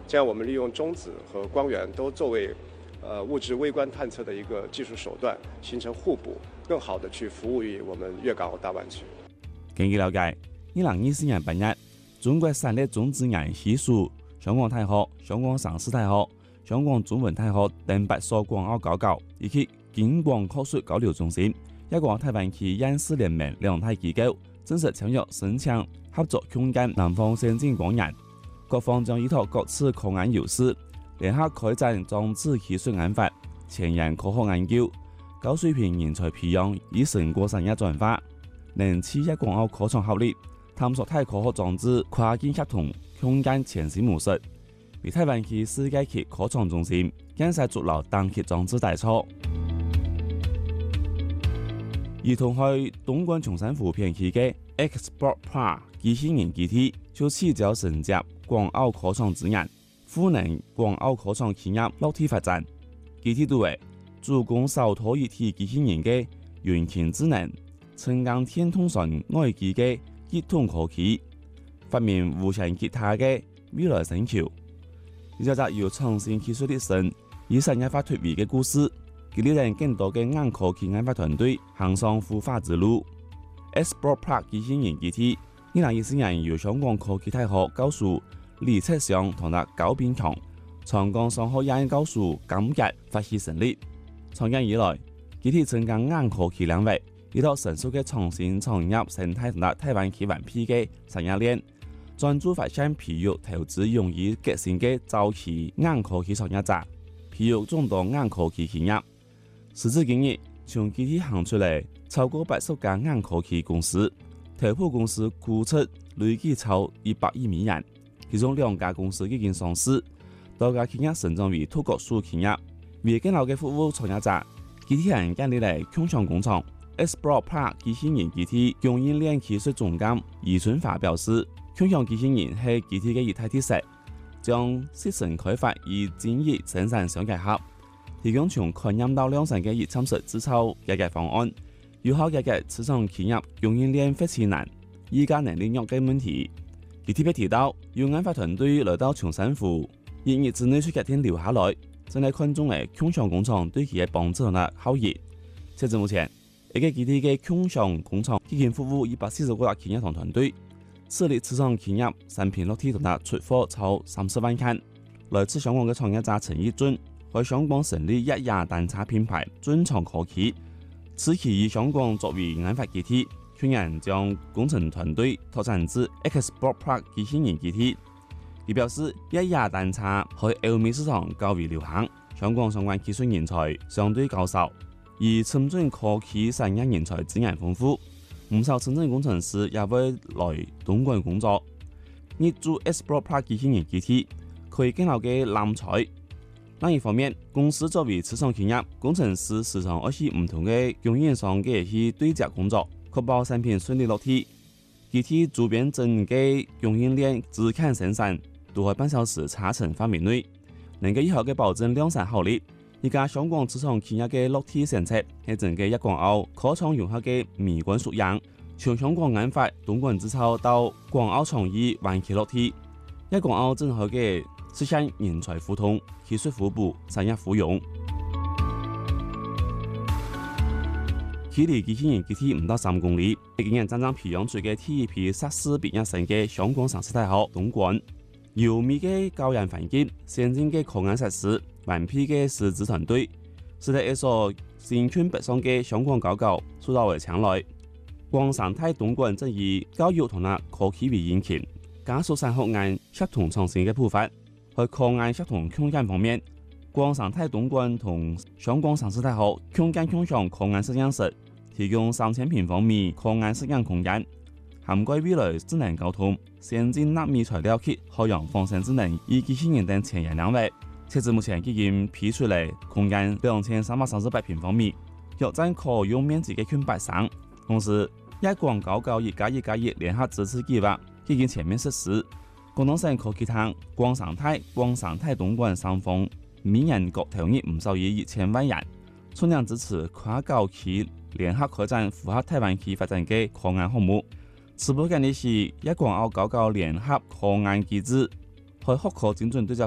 这样我们利用中子和光源都作为物质微观探测的一个技术手段，形成互补，更好的去服务于我们粤港澳大灣區。 根據了解，2024年8月，中國省立中資研系屬香港大學、香港城市大學、香港中文大學等8所港澳高校以及京廣學術交流中心、粵港澳大灣區研試聯盟兩大機構正式簽約申請合作共建南方先進光研。各方將依託各自科研優勢，聯合開展裝置技術研發、前沿科學研究、高水平人才培養與成果產業轉化，能持粵港澳科創合力，探索太科學裝置跨境協同共建前線模式，為大灣區世界級科創中心建設築牢單級裝置大錯。而同去東莞松山湖片區嘅 Export Park 機器人基地就聚焦承接港澳科創資源，賦能港澳科創企業落地發展。基地都係主攻手拖一體機器人嘅遠近智能、成鋼天通訊外機嘅結通科技，發明無線吉他嘅未來星球。呢就由創新技術的神以產業化脫離嘅故事，激勵人更多嘅硬科技研發團隊行上孵化之路。Export Park 機器人基地2014年由香港科技大學教授李策祥同埋高炳強、長江商學院教授金傑發起成立。創建以來，基地增加硬科技領域，依託成熟嘅創新產業生態同埋大灣區環批嘅產業鏈，專注發展培育投資容易革新嘅早期硬科技創業者，培育眾多硬科技企業。時至今日，從基地行出嚟超過80家硬科技公司，頭部公司估值累計超100億美元，其中2家公司已經上市，多家企業成長為脫國屬企業。為更好嘅服務創業者，基地人建立嚟共享工廠 Export Park 機器人基地供應鏈技術總監余春華表示，共享機器人係基地嘅一大特色，將適成開發與專業生產相結合，提供從概念到量產嘅熱參式製造解決方案，有效解決市場企業供應鏈發展難、議價能力弱嘅問題。佢特別提到，有研發團隊來到松山湖，1日之內就決定留下來。正係看中嘅共享工廠對其嘅幫助同埋效益。截至目前，一個基地嘅共享工廠已經服務140個企業同團隊，設立市場企業產品落地同埋出貨超30萬件。來自香港嘅創業者陳義俊喺香港成立一亞單車品牌尊創科技，此期以香港作為研發基地，去年將工程團隊拓展至 Export Park 機器人基地。佢表示，一亞單車喺歐美市場較為流行，香港相關技術人才相對較少，而深圳科技產業人才資源豐富，唔少深圳工程師也會來東莞工作。入駐 Export Park 機器人基地可以更好嘅攬才。另一方面，公司作為市場企業，工程師時常要喺唔同嘅供應商嘅去對接工作，確保產品順利落地。基地周邊整個供應鏈自看生產。都喺半小時查證範圍內，能夠有效嘅保證量產效率。而家香港市場企業嘅落地政策係整個粵港澳科創融合嘅微觀縮影，從香港研發、東莞製造到港澳創意灣區落地，粵港澳正好嘅實現人才互通、技術互補、產業互融。距離機器人基地唔到3公里，今年真正培養出嘅第一批碩士畢業生嘅香港城市大學東莞。優美嘅教研環境、先進嘅科研設施、完備嘅師資團隊，使得一所新春北上嘅香港高校受到為青睞。廣生態東莞正以教育同埋科技為引擎，加速產學研協同創新嘅步伐。喺科研協同共建方面，廣生態東莞同香港城市大學共享科研實驗室，提供3000平方米科研實驗空間。涵蓋未來智能交通、先進納米材料及海洋放射智能以及機器人等前沿領域。截至目前已經批出嚟空間2338平方米，約佔可用面積嘅8%。同時，粵廣高校1+1+1聯合支持計劃已經全面實施。廣東省科技廳、廣生態東莞3方每年各投入唔少於1000萬元，充量支持跨校區聯合開展符合大灣區發展嘅科研項目。此部建立是粵港澳高校聯合科研機制，喺學科精準對接